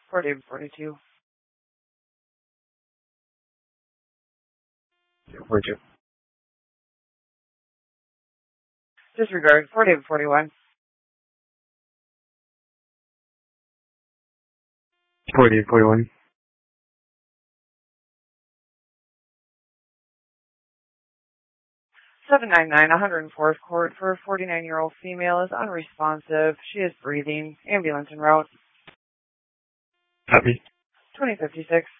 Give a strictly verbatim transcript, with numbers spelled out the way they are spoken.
for David forty-two. forty-two. Disregard for David forty-one. forty-eight, forty-one. seven nine nine, one hundred fourth court for a forty-nine-year-old female is unresponsive. She is breathing. Ambulance en route. Copy. twenty fifty-six.